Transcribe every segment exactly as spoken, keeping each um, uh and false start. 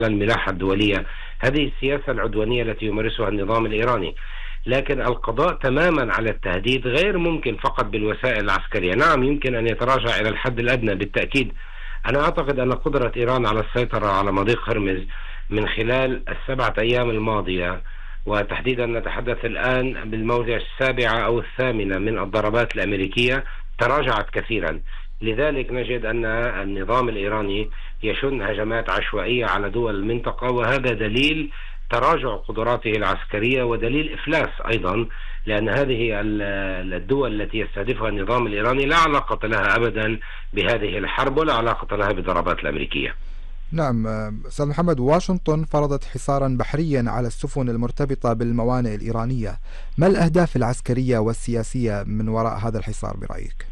الملاحة الدولية. هذه السياسة العدوانية التي يمارسها النظام الإيراني. لكن القضاء تماما على التهديد غير ممكن فقط بالوسائل العسكرية. نعم، يمكن أن يتراجع إلى الحد الأدنى بالتأكيد. أنا أعتقد أن قدرة إيران على السيطرة على مضيق هرمز من خلال السبعة أيام الماضية، وتحديدا نتحدث الآن بالموجة السابعة أو الثامنة من الضربات الأمريكية، تراجعت كثيرا. لذلك نجد أن النظام الإيراني يشن هجمات عشوائية على دول المنطقة، وهذا دليل تراجع قدراته العسكرية ودليل إفلاس أيضا، لأن هذه الدول التي يستهدفها النظام الإيراني لا علاقة لها أبدا بهذه الحرب ولا علاقة لها بالضربات الأمريكية. نعم أستاذ محمد، واشنطن فرضت حصارا بحريا على السفن المرتبطة بالموانئ الإيرانية. ما الأهداف العسكرية والسياسية من وراء هذا الحصار برأيك؟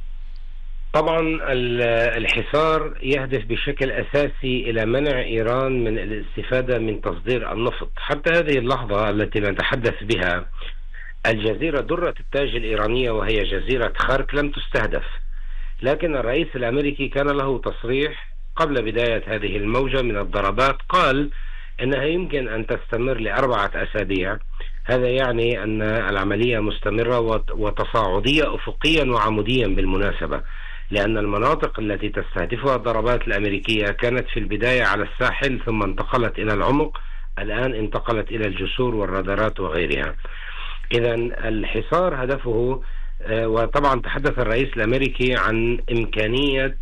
طبعا الحصار يهدف بشكل أساسي إلى منع إيران من الاستفادة من تصدير النفط. حتى هذه اللحظة التي نتحدث بها الجزيرة درة التاج الإيرانية وهي جزيرة خارك لم تستهدف، لكن الرئيس الأمريكي كان له تصريح قبل بداية هذه الموجة من الضربات، قال أنها يمكن أن تستمر لأربعة أسابيع. هذا يعني أن العملية مستمرة وتصاعدية أفقيا وعموديا بالمناسبة، لأن المناطق التي تستهدفها الضربات الأمريكية كانت في البداية على الساحل، ثم انتقلت إلى العمق، الآن انتقلت إلى الجسور والرادارات وغيرها. إذا الحصار هدفه، وطبعا تحدث الرئيس الأمريكي عن إمكانية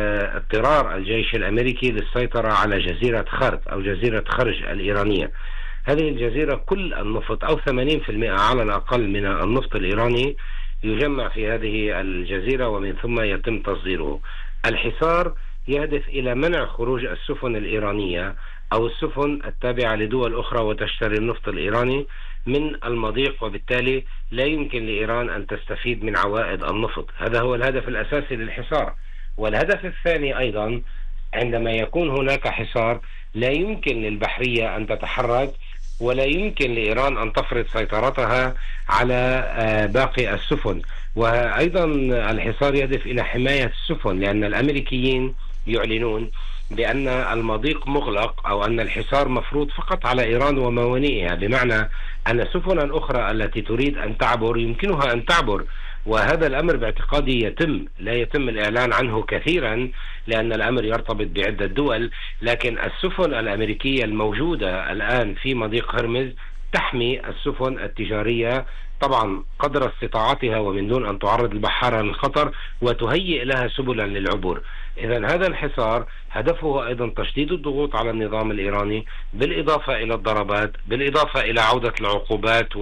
اضطرار الجيش الأمريكي للسيطرة على جزيرة خارك أو جزيرة خرج الإيرانية. هذه الجزيرة كل النفط أو ثمانين بالمئة على الأقل من النفط الإيراني يجمع في هذه الجزيرة ومن ثم يتم تصديره. الحصار يهدف إلى منع خروج السفن الإيرانية أو السفن التابعة لدول أخرى وتشتري النفط الإيراني من المضيق، وبالتالي لا يمكن لإيران أن تستفيد من عوائد النفط. هذا هو الهدف الأساسي للحصار. والهدف الثاني أيضا، عندما يكون هناك حصار لا يمكن للبحرية أن تتحرك ولا يمكن لإيران أن تفرض سيطرتها على باقي السفن. وأيضا الحصار يهدف إلى حماية السفن، لأن الأمريكيين يعلنون بأن المضيق مغلق أو أن الحصار مفروض فقط على إيران وموانئها، بمعنى أن سفنا أخرى التي تريد أن تعبر يمكنها أن تعبر. وهذا الأمر باعتقادي يتم لا يتم الإعلان عنه كثيرا، لأن الأمر يرتبط بعدة دول، لكن السفن الأمريكية الموجودة الآن في مضيق هرمز تحمي السفن التجارية طبعا قدر استطاعتها ومن دون أن تعرض البحارة للخطر وتهيئ لها سبلا للعبور. إذا هذا الحصار هدفه أيضا تشديد الضغوط على النظام الإيراني، بالإضافة إلى الضربات، بالإضافة إلى عودة العقوبات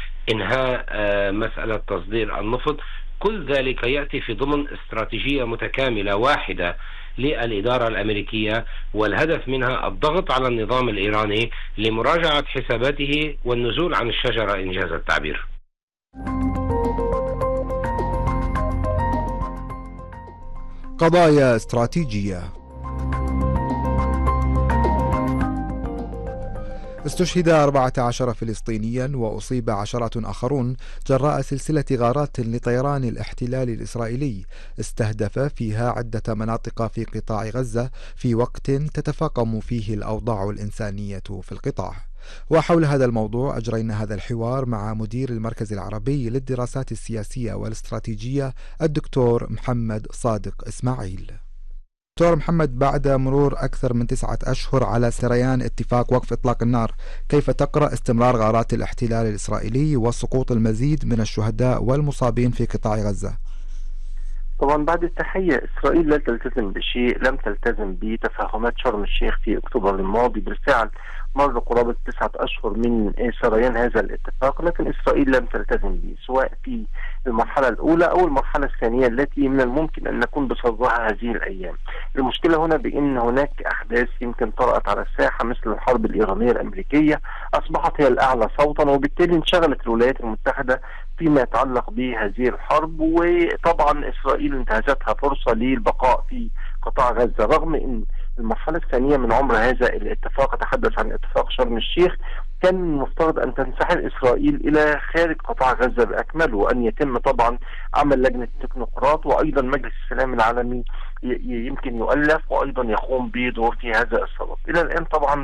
وإنهاء مسألة تصدير النفط. كل ذلك يأتي في ضمن استراتيجية متكاملة واحدة للإدارة الأمريكية، والهدف منها الضغط على النظام الإيراني لمراجعة حساباته والنزول عن الشجرة إنجاز التعبير. قضايا استراتيجية. استشهد أربعة عشر فلسطينيا وأصيب عشرات آخرون جراء سلسلة غارات لطيران الاحتلال الإسرائيلي استهدف فيها عدة مناطق في قطاع غزة في وقت تتفاقم فيه الأوضاع الإنسانية في القطاع. وحول هذا الموضوع أجرينا هذا الحوار مع مدير المركز العربي للدراسات السياسية والاستراتيجية الدكتور محمد صادق إسماعيل. دكتور محمد، بعد مرور أكثر من تسعة أشهر على سريان اتفاق وقف إطلاق النار، كيف تقرأ استمرار غارات الاحتلال الإسرائيلي وسقوط المزيد من الشهداء والمصابين في قطاع غزة؟ طبعا بعد التحية، إسرائيل لا تلتزم بشيء، لم تلتزم بتفاهمات شرم الشيخ في أكتوبر الماضي. بالفعل مر قرابة تسعة أشهر من سريان هذا الاتفاق، لكن إسرائيل لم تلتزم به سواء في المرحلة الأولى أو المرحلة الثانية التي من الممكن أن نكون بصددها هذه الأيام. المشكلة هنا بأن هناك أحداث يمكن طرأت على الساحة مثل الحرب الإيرانية الأمريكية أصبحت هي الأعلى صوتا، وبالتالي انشغلت الولايات المتحدة فيما يتعلق بهذه الحرب، وطبعا إسرائيل انتهزتها فرصة للبقاء في قطاع غزة، رغم أن المرحلة الثانية من عمر هذا الاتفاق، أتحدث عن اتفاق شرم الشيخ، كان المفترض أن تنسحب إسرائيل إلى خارج قطاع غزة بأكمله، وأن يتم طبعا عمل لجنة تكنوقراط، وأيضا مجلس السلام العالمي يمكن يؤلف وأيضا يقوم بدور في هذا الصدد. إلى الآن طبعا